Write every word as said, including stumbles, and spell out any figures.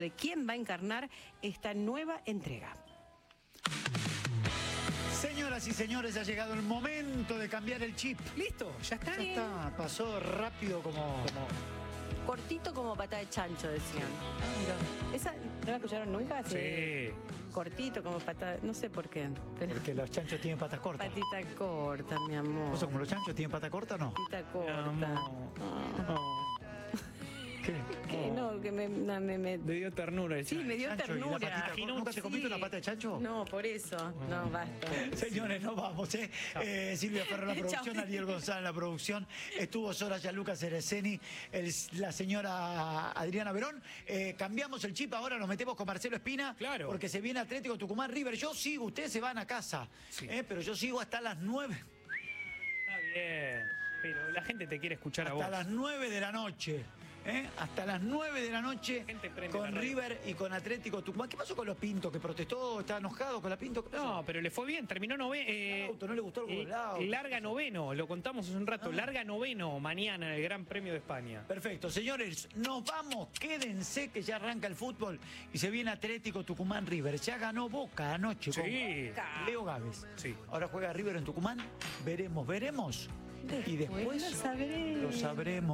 de quién va a encarnar esta nueva entrega. Señoras y señores, ha llegado el momento de cambiar el chip. ¿Listo? ¿Ya está? Ya está, pasó rápido como... como... Cortito como pata de chancho, decían. Ah, mira. ¿Esa no la escucharon nunca? Sí. Cortito como pata... No sé por qué. Pero... Porque los chanchos tienen patas cortas. Patita corta, mi amor. ¿Vos sos como los chanchos tienen pata corta o no? Patita corta. No, Ah. no. ¿Qué? Que no, que me... no, me, me... Le dio ternura el Sí, me dio chancho y la ternura. patita corta. ¿Nunca se comiste una pata de chancho? No, por eso. No, basta. Señores, nos vamos, ¿eh? eh Silvia Ferro en la producción, Chao. Ariel González en la producción, estuvo Soraya Lucas Cereceni, el, la señora Adriana Verón. Eh, cambiamos el chip, ahora nos metemos con Marcelo Espina. Claro. Porque se viene Atlético Tucumán River. Yo sigo, ustedes se van a casa, Sí. eh, pero yo sigo hasta las nueve. Está bien, pero la gente te quiere escuchar a Hasta vos. las nueve de la noche. ¿Eh? Hasta las nueve de la noche Gente prende con la radio. River y con Atlético Tucumán. ¿Qué pasó con los Pintos? ¿Que protestó? ¿Está enojado con la Pinto? ¿Qué pasó? No, pero le fue bien, terminó noveno. El auto, no le gustó el gol, el auto. larga noveno, lo contamos hace un rato. Ah. Larga noveno mañana en el Gran Premio de España. Perfecto, señores, nos vamos, quédense que ya arranca el fútbol y se viene Atlético Tucumán River. Ya ganó Boca anoche Sí. con Leo Gávez. Sí. Ahora juega River en Tucumán, veremos, veremos. Y después lo sabremos. lo sabremos.